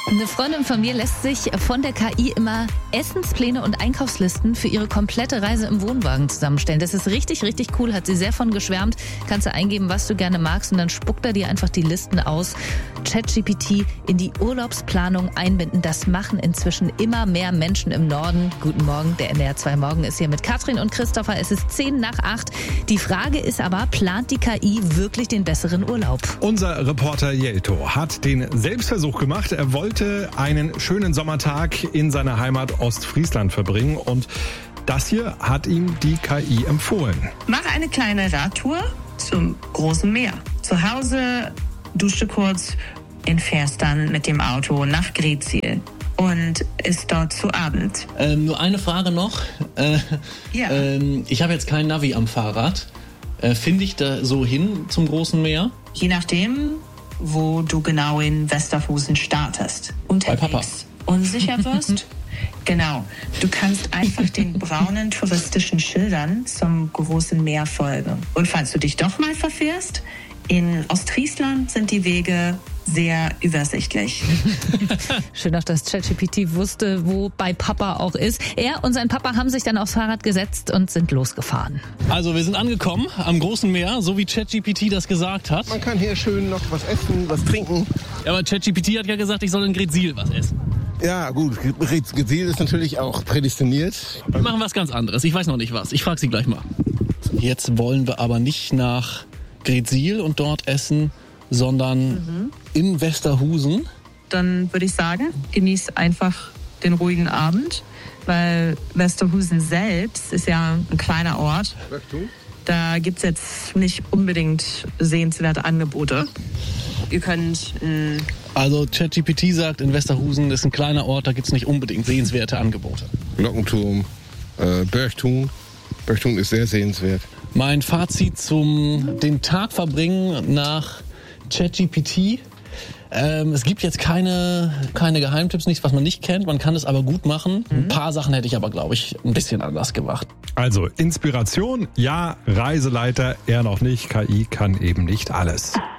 Eine Freundin von mir lässt sich von der KI immer Essenspläne und Einkaufslisten für ihre komplette Reise im Wohnwagen zusammenstellen. Das ist richtig, richtig cool, hat sie sehr von geschwärmt. Kannst du eingeben, was du gerne magst und dann spuckt er dir einfach die Listen aus. ChatGPT in die Urlaubsplanung einbinden, das machen inzwischen immer mehr Menschen im Norden. Guten Morgen, der NDR 2 Morgen ist hier mit Katrin und Christopher. Es ist 7:10. Die Frage ist aber, plant die KI wirklich den besseren Urlaub? Unser Reporter Jelto hat den Selbstversuch gemacht. Er wollte einen schönen Sommertag in seiner Heimat Ostfriesland verbringen und das hier hat ihm die KI empfohlen. Mach eine kleine Radtour zum großen Meer. Zu Hause dusche kurz und fährst dann mit dem Auto nach Greetsiel und ist dort zu Abend. Nur eine Frage noch. Ja. Ich habe jetzt kein Navi am Fahrrad. Finde ich da so hin zum großen Meer? Je nachdem, wo du genau in Westerhusen startest. Bei Papa. Unsicher wirst? Genau. Du kannst einfach den braunen touristischen Schildern zum großen Meer folgen. Und falls du dich doch mal verfährst, in Ostfriesland sind die Wege sehr übersichtlich. Schön auch, dass ChatGPT wusste, wo bei Papa auch ist. Er und sein Papa haben sich dann aufs Fahrrad gesetzt und sind losgefahren. Also wir sind angekommen am großen Meer, so wie ChatGPT das gesagt hat. Man kann hier schön noch was essen, was trinken. Ja, aber ChatGPT hat ja gesagt, ich soll in Greetsiel was essen. Ja gut, Greetsiel ist natürlich auch prädestiniert. Wir machen was ganz anderes. Ich weiß noch nicht was. Ich frage sie gleich mal. Jetzt wollen wir aber nicht nach Greetsiel und dort essen, sondern in Westerhusen. Dann würde ich sagen, genieß einfach den ruhigen Abend, weil Westerhusen selbst ist ja ein kleiner Ort. Da gibt es jetzt nicht unbedingt sehenswerte Angebote. Ihr könnt... Also ChatGPT sagt, in Westerhusen ist ein kleiner Ort, da gibt es nicht unbedingt sehenswerte Angebote. Glockenturm, Berchtun. Berchtun ist sehr sehenswert. Mein Fazit zum den Tag verbringen nach ChatGPT. Es gibt jetzt keine Geheimtipps, nichts, was man nicht kennt. Man kann es aber gut machen. Ein paar Sachen hätte ich aber, glaube ich, ein bisschen anders gemacht. Also Inspiration, ja, Reiseleiter eher noch nicht. KI kann eben nicht alles.